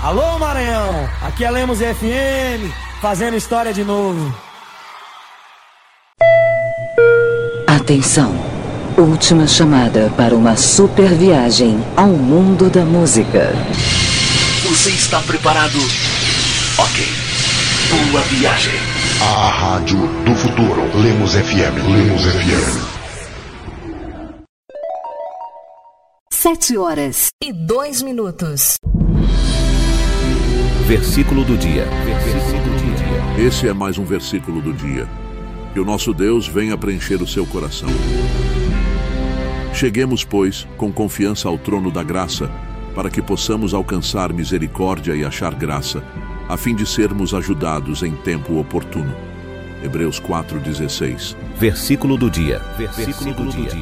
Alô, Maranhão, aqui é Lemos FM, fazendo história de novo. Atenção, última chamada para uma super viagem ao mundo da música. Você está preparado? Ok, boa viagem. A rádio do futuro, Lemos FM, Lemos FM. 7h02. Versículo do dia. Esse é mais um versículo do dia. Que o nosso Deus venha preencher o seu coração. Cheguemos, pois, com confiança ao trono da graça, para que possamos alcançar misericórdia e achar graça, a fim de sermos ajudados em tempo oportuno. Hebreus 4:16. Versículo do dia.